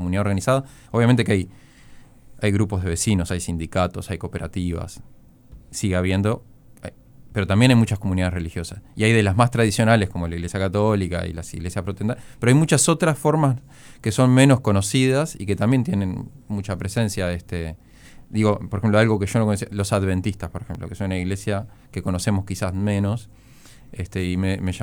comunidad organizada. Obviamente que hay grupos de vecinos, hay sindicatos, hay cooperativas, sigue habiendo, pero también hay muchas comunidades religiosas. Y hay de las más tradicionales, como la Iglesia Católica y las iglesias protestantes, pero hay muchas otras formas que son menos conocidas y que también tienen mucha presencia. Digo, por ejemplo, algo que yo no conocía, los adventistas, por ejemplo, que son una iglesia que conocemos quizás menos, y me llamó